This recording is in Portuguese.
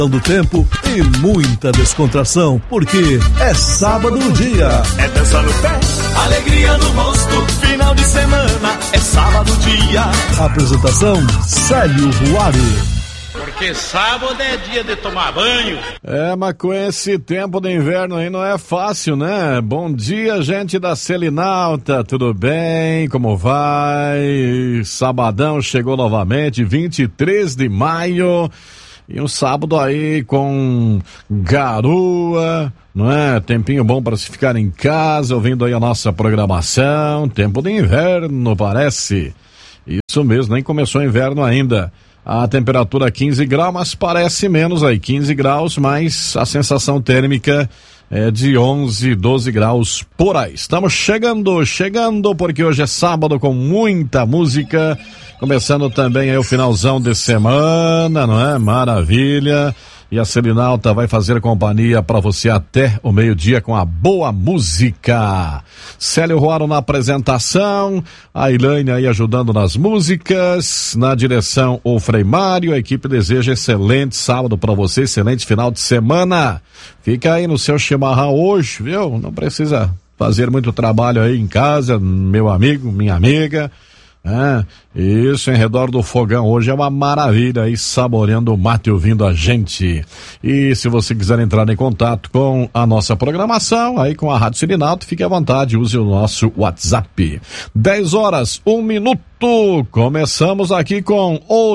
do tempo e muita descontração, porque é sábado o dia. É dança no pé, alegria no rosto, final de semana, é sábado o dia. Apresentação, Célio Ruari. Porque sábado é dia de tomar banho. Mas com esse tempo de inverno aí não é fácil, né? Bom dia, gente da Selinalta, tudo bem? Como vai? Sabadão chegou novamente, 23 de maio. E um sábado aí com garoa, não é? Tempinho bom para se ficar em casa, ouvindo aí a nossa programação. Tempo de inverno, parece. Isso mesmo, nem começou o inverno ainda. A temperatura 15 graus, mas parece menos aí, 15 graus, mas a sensação térmica é de 11, 12 graus por aí. Estamos chegando, porque hoje é sábado com muita música, começando também aí o finalzão de semana, não é? Maravilha. E a Selinalta vai fazer companhia para você até o meio-dia com a boa música. Célio Ruaro na apresentação, a Elaine aí ajudando nas músicas, na direção o Frei Mário. A equipe deseja excelente sábado para você, excelente final de semana. Fica aí no seu chimarrão hoje, viu? Não precisa fazer muito trabalho aí em casa, meu amigo, minha amiga. Isso, em redor do fogão hoje é uma maravilha aí, saboreando o mate, ouvindo a gente. E se você quiser entrar em contato com a nossa programação, aí com a Rádio Selinalta, fique à vontade, use o nosso WhatsApp. 10 horas, 1 minuto, começamos aqui com o